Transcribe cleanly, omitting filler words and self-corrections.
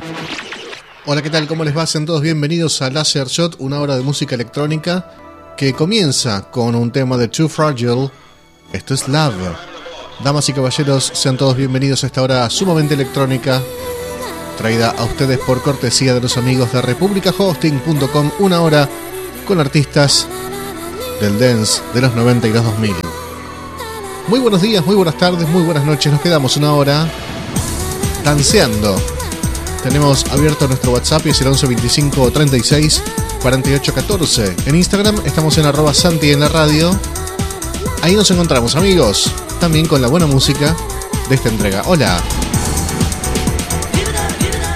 Hola, ¿qué tal? ¿Cómo les va? Sean todos bienvenidos a Laser Shot, una hora de música electrónica que comienza con un tema de Too Fragile. Esto es Love. Damas y caballeros, sean todos bienvenidos a esta hora sumamente electrónica, traída a ustedes por cortesía de los amigos de republicahosting.com, una hora con artistas del dance de los 90 y los 2000. Muy buenos días, muy buenas tardes, muy buenas noches. Nos quedamos una hora danceando. Tenemos abierto nuestro WhatsApp y es el 11 25 36 48 14. En Instagram estamos en @Santi en la radio. Ahí nos encontramos, amigos, también con la buena música de esta entrega. Hola.